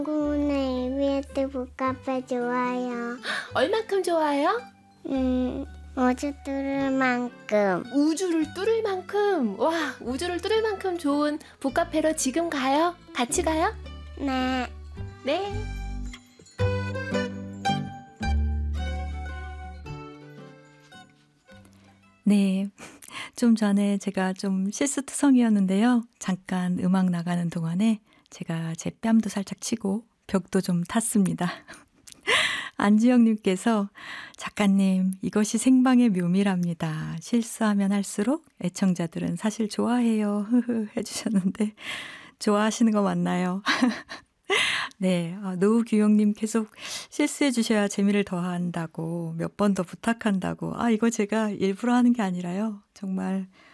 공군의 EBS 북카페 좋아요. 얼만큼 좋아요? 어제 들을 만큼. 우주를 뚫을 만큼. 와, 우주를 뚫을 만큼 좋은 북카페로 지금 가요? 같이 가요? 네. 네. 네. 좀 전에 제가 좀 실수투성이었는데요. 잠깐 음악 나가는 동안에 제가 제 뺨도 살짝 치고 벽도 좀 탔습니다. 안지영님께서 작가님, 이것이 생방의 묘미랍니다. 실수하면 할수록 애청자들은 사실 좋아해요. 해주셨는데 좋아하시는 거 맞나요? 네, 노우규영님 계속 실수해 주셔야 재미를 더한다고 몇 번 더 부탁한다고. 이거 제가 일부러 하는 게 아니라요. 정말